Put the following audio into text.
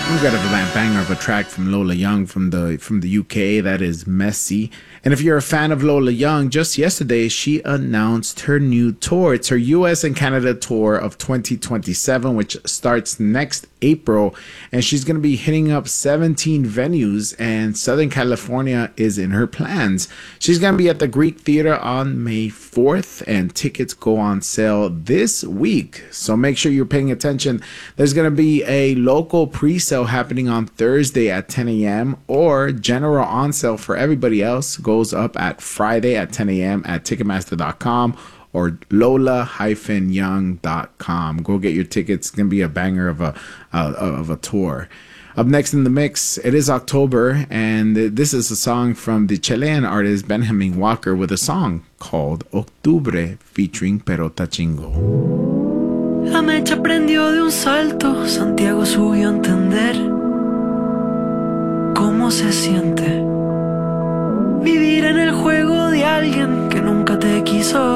We got a banger of a track from Lola Young from the UK. That is Messy. And if you're a fan of Lola Young, just yesterday she announced her new tour. It's her US and Canada tour of 2027, which starts next April. And she's going to be hitting up 17 venues, and Southern California is in her plans. She's going to be at the Greek Theater on May 4th, and tickets go on sale this week. So make sure you're paying attention. There's going to be a local pre-sale happening on Thursday at 10 a.m. or general on sale for everybody else goes up at Friday at 10 a.m. at Ticketmaster.com or lola-young.com. Go get your tickets. It's going to be a banger of a tour. Up next in the mix, it is October, and this is a song from the Chilean artist Benjamin Walker with a song called Octubre featuring Perota Chingo. La mecha prendió de un salto, Santiago subió a entender cómo se siente vivir en el juego de alguien que nunca te quiso